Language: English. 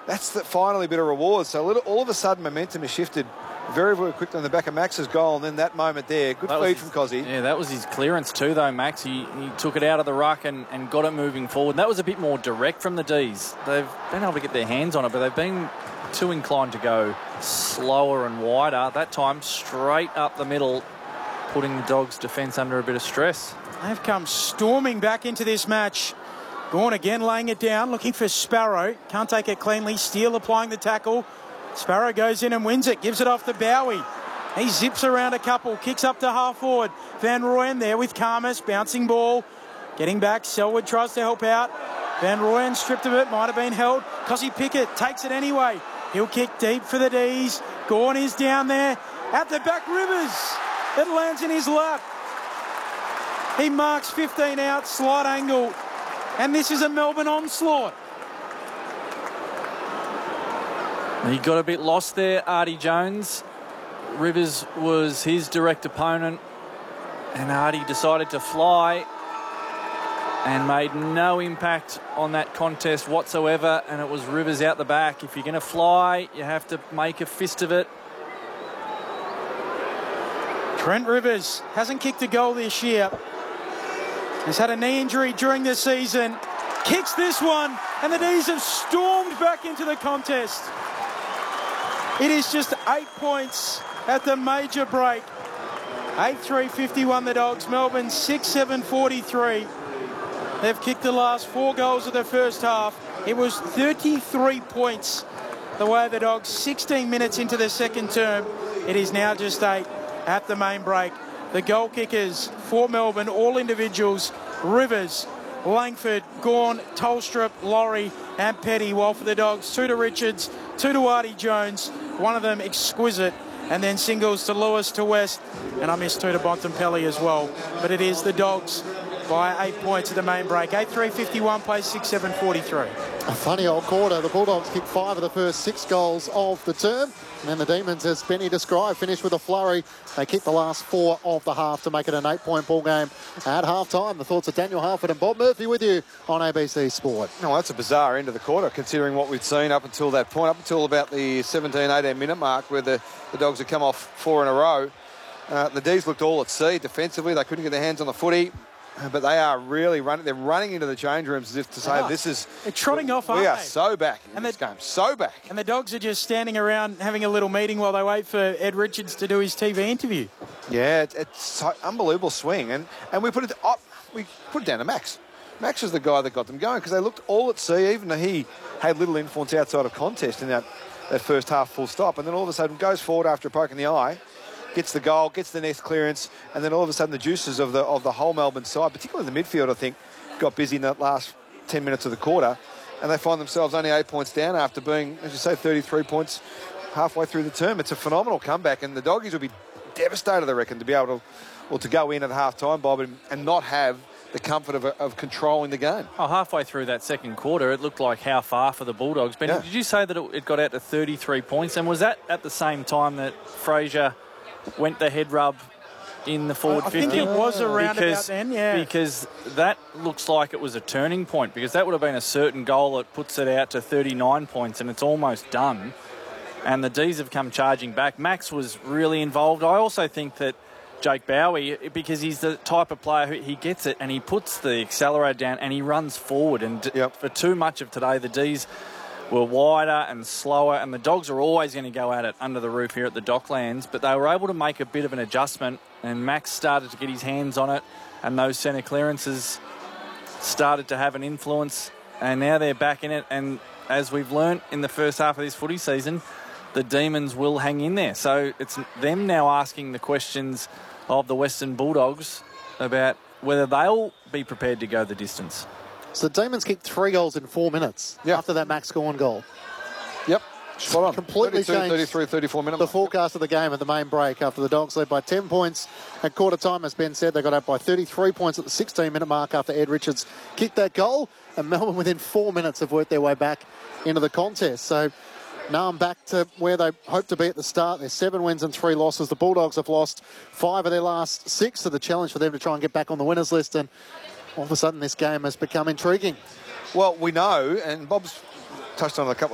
that's finally a bit of reward. So all of a sudden, momentum has shifted very, very quickly on the back of Max's goal, and then that moment there, good feed from Cozzy. Yeah, that was his clearance too, though, Max. He took it out of the ruck and got it moving forward. And that was a bit more direct from the Ds. They've been able to get their hands on it, but they've been too inclined to go slower and wider. That time, straight up the middle, putting the Dogs' defence under a bit of stress. They've come storming back into this match. Gawn again laying it down, looking for Sparrow. Can't take it cleanly. Steele applying the tackle. Sparrow goes in and wins it, gives it off to Bowie. He zips around a couple, kicks up to half forward. Van Rooyen there with Karmas, bouncing ball. Getting back, Selwood tries to help out. Van Rooyen stripped of it, might have been held. Cossie Pickett takes it anyway. He'll kick deep for the Ds. Gawn is down there. At the back, Rivers. It lands in his lap. He marks 15 out, slight angle. And this is a Melbourne onslaught. He got a bit lost there, Artie Jones. Rivers was his direct opponent, and Artie decided to fly and made no impact on that contest whatsoever, and it was Rivers out the back. If you're going to fly, you have to make a fist of it. Trent Rivers hasn't kicked a goal this year. He's had a knee injury during the season. Kicks this one, and the D's have stormed back into the contest. It is just 8 points at the major break. 8-3-51 the Dogs. Melbourne 6-7-43. They've kicked the last 4 goals of the first half. It was 33 points the way the Dogs 16 minutes into the second term. It is now just 8 at the main break. The goal kickers for Melbourne, all individuals, Rivers, Langford, Gawn, Tolstrup, Laurie and Petty, while for the Dogs, 2 to Richards, 2 to Artie Jones, one of them exquisite, and then singles to Lewis, to West, and I missed 2 to Bontempelli as well. But it is the Dogs by 8 points at the main break. 8-3-51 plays 6-7-43. A funny old quarter. The Bulldogs kicked 5 of the first 6 goals of the term. And then the Demons, as Benny described, finished with a flurry. They kicked the last 4 of the half to make it an 8-point ball game at half-time. The thoughts of Daniel Halford and Bob Murphy with you on ABC Sport. No, that's a bizarre end of the quarter, considering what we'd seen up until that point, up until about the 17-18 minute mark, where the Dogs had come off 4 in a row. The D's looked all at sea defensively. They couldn't get their hands on the footy. But they are really running. They're running into the change rooms as if to say, this is... They're trotting off, aren't they? We are so back in this game. So back. And the Dogs are just standing around having a little meeting while they wait for Ed Richards to do his TV interview. Yeah, it's so unbelievable swing. And we put it down to Max. Max was the guy that got them going because they looked all at sea. Even though he had little influence outside of contest in that first half full stop. And then all of a sudden goes forward after a poke in the eye, gets the goal, gets the next clearance, and then all of a sudden the juices of the whole Melbourne side, particularly the midfield, I think, got busy in that last 10 minutes of the quarter, and they find themselves only 8 points down after being, as you say, 33 points halfway through the term. It's a phenomenal comeback, and the Doggies will be devastated, I reckon, to be able to go in at half-time, Bob, and not have the comfort of controlling the game. Oh, halfway through that second quarter, it looked like how far for the Bulldogs. Benny, Did you say that it got out to 33 points, and was that at the same time that Fraser went the head rub in the forward 50? I think it was around about then, yeah. Because that looks like it was a turning point, because that would have been a certain goal that puts it out to 39 points, and it's almost done. And the D's have come charging back. Max was really involved. I also think that Jake Bowie, because he's the type of player who he gets it and he puts the accelerator down and he runs forward. And for too much of today, the D's were wider and slower, and the Dogs are always going to go at it under the roof here at the Docklands, but they were able to make a bit of an adjustment, and Max started to get his hands on it, and those centre clearances started to have an influence, and now they're back in it. And as we've learnt in the first half of this footy season, the Demons will hang in there. So it's them now asking the questions of the Western Bulldogs about whether they'll be prepared to go the distance. So the Demons kicked 3 goals in 4 minutes after that Max Gawn goal. Yep, spot on. Completely 32, changed 33, 34 minutes. the forecast of the game at the main break after the Dogs led by 10 points at quarter time. As Ben said, they got up by 33 points at the 16-minute mark after Ed Richards kicked that goal, and Melbourne within 4 minutes have worked their way back into the contest. So now I'm back to where they hoped to be at the start. There's 7 wins and 3 losses. The Bulldogs have lost 5 of their last 6, so the challenge for them to try and get back on the winners list, and all of a sudden this game has become intriguing. Well, we know, and Bob's touched on it a couple